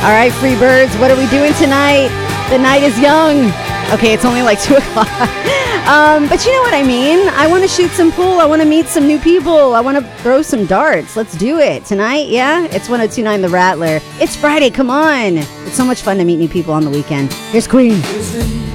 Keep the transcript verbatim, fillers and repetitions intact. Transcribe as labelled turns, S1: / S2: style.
S1: All right, free birds, what are we doing tonight? The night is young. Okay, it's only like two o'clock. Um, but you know what I mean. I want to shoot some pool. I want to meet some new people. I want to throw some darts. Let's do it tonight. Yeah, it's one oh two point nine The Rattler. It's Friday. Come on. It's so much fun to meet new people on the weekend. Here's Queen.